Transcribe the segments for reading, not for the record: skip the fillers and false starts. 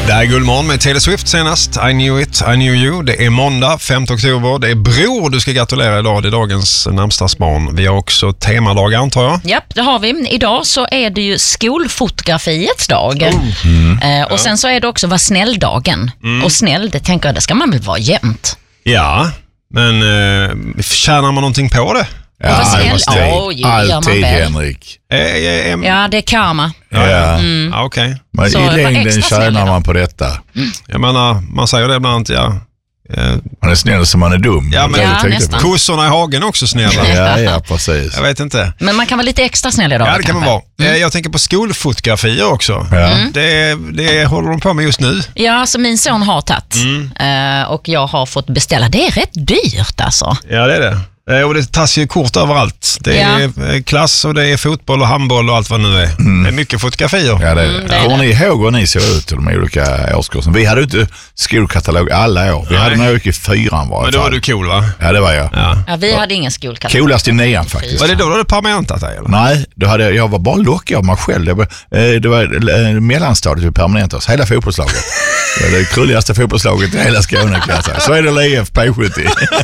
Det är Guldmorgon med Taylor Swift senast. I knew it, I knew you. Det är måndag, 5 oktober. Det är Bror du ska gratulera idag. Det är dagens namnsdagsbarn. Vi har också temadagar, antar jag. Japp, det har vi. Idag så är det ju skolfotografiets dag. Och sen så är det också var snälldagen. Och snäll, det tänker jag, det ska man väl vara jämt. Ja, men tjänar man någonting på det? Ja, alltid Henrik. Ja, det är karma. Ja, okej. Men Så i var längden extra snäll tjänar idag. man på detta. Jag menar, man säger det ibland, ja. Man är snäll som man är dum. Ja, men Det är det ja, jag tänkte nästan. på. Kossorna i hagen också snälla. Ja, precis. Jag vet inte. Men man kan vara lite extra snäll idag. Ja, det kan man vara. Jag tänker på skolfotografier också. Ja. Det håller de på med just nu. Ja, så min son har tagit. Och jag har fått beställa. Det är rätt dyrt alltså. Ja, det är det. Och det tas ju kort överallt. Det är klass och det är fotboll och handboll och allt vad nu är. Det är mycket fotografier. Ja, det är det. Kommer ni ihåg hur ni såg ut de olika årskursen? Vi hade inte skolkatalog alla år. Vi hade när jag gick i 4:an var. Men då var du cool, va? Ja, det var jag. Ja, vi hade ingen skolkatalog. Coolast i 9:an faktiskt. Var det då du hade permanentat dig, eller? Nej, då hade jag var bara lockig av mig själv. Det var mellanstadiet vi permanentade oss. Hela fotbollslaget. Det var det krulligaste fotbollslaget i hela Skåne, kan jag säga. Så är det IF P70.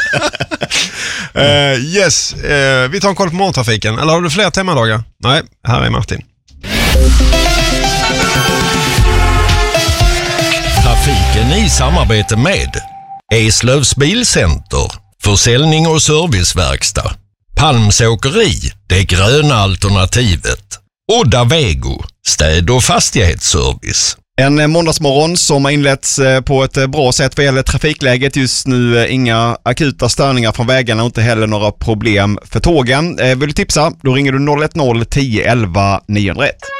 Yes, vi tar en koll på morgontrafiken. Eller har du fler temadagar? Nej, här är Martin. Trafiken i samarbete med Eslövs Bilcenter, försäljning och serviceverkstad, Palms åkeri, det gröna alternativet, Odda Vego, städ- och fastighetsservice. En måndagsmorgon som har inletts på ett bra sätt vad gäller trafikläget. Just nu inga akuta störningar från vägarna och inte heller några problem för tågen. Vill du tipsa? Då ringer du 010 11 901.